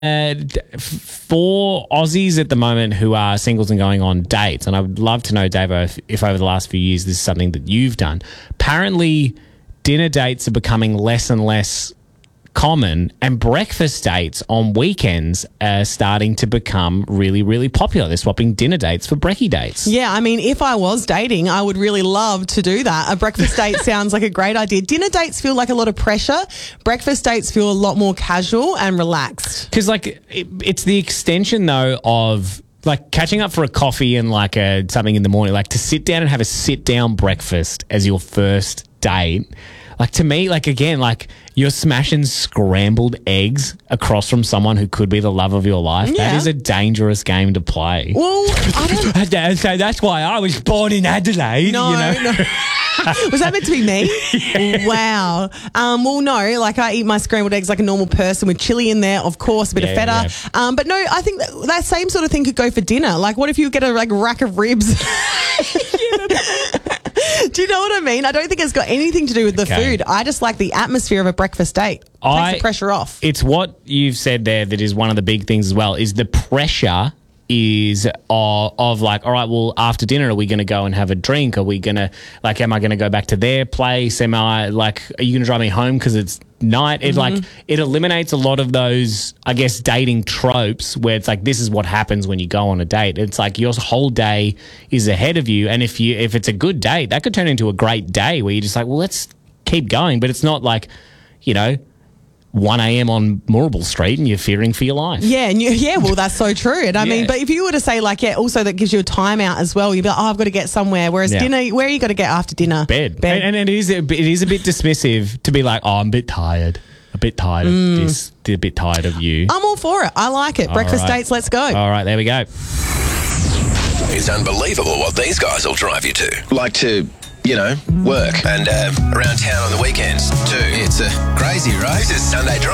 For Aussies at the moment who are singles and going on dates, and I would love to know, Davo, if over the last few years this is something that you've done. Apparently, dinner dates are becoming less and less common, and breakfast dates on weekends are starting to become really, really popular. They're swapping dinner dates for brekkie dates. Yeah, I mean, if I was dating, I would really love to do that. A breakfast date sounds like a great idea. Dinner dates feel like a lot of pressure. Breakfast dates feel a lot more casual and relaxed. Because, like, it's the extension, though, of like catching up for a coffee and like something in the morning. Like to sit down and have a sit-down breakfast as your first date. Like, to me, like, again, like, you're smashing scrambled eggs across from someone who could be the love of your life. Yeah. That is a dangerous game to play. Well, I don't... So that's why I was born in Adelaide, No, you know? no. Was that meant to be me? Yeah. Wow. Well, no, like I eat my scrambled eggs like a normal person with chili in there, of course, a bit of feta. Yeah. But no, I think that same sort of thing could go for dinner. Like, what if you get a rack of ribs? Do you know what I mean? I don't think it's got anything to do with the food. I just like the atmosphere of a breakfast date. Takes the pressure off. It's what you've said there that is one of the big things as well, is the pressure is of like, all right, well, after dinner, are we going to go and have a drink? Are we going to, like, am I going to go back to their place? Am I, like, are you going to drive me home because it's night? It, like, it eliminates a lot of those, I guess, dating tropes where it's like, this is what happens when you go on a date. It's like your whole day is ahead of you. And if it's a good date, that could turn into a great day where you're just like, well, let's keep going. But it's not like, you know, 1 a.m. on Moorabool Street and you're fearing for your life. Yeah, and well, that's so true. And I mean, but if you were to say, like, also that gives you a time out as well, you'd be like, oh, I've got to get somewhere. Whereas dinner, where are you got to get after dinner? Bed. And it is a bit dismissive to be like, oh, I'm a bit tired. A bit tired of this, a bit tired of you. I'm all for it. I like it. Breakfast dates, let's go. All right, there we go. It's unbelievable what these guys will drive you to. Like to, you know, work and around town on the weekends too. It's crazy, right? This is Sunday Drive.